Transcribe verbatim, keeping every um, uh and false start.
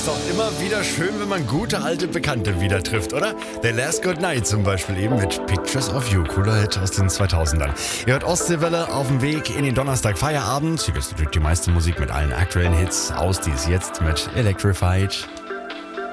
Ist doch immer wieder schön, wenn man gute alte Bekannte wieder trifft, oder? The Last Good Night zum Beispiel eben mit Pictures of You. Cooler Hit aus den zweitausendern. Ihr hört Ostseewelle auf dem Weg in den Donnerstag Feierabend. Hier ist natürlich die meiste Musik mit allen aktuellen Hits aus dies jetzt mit Electrified.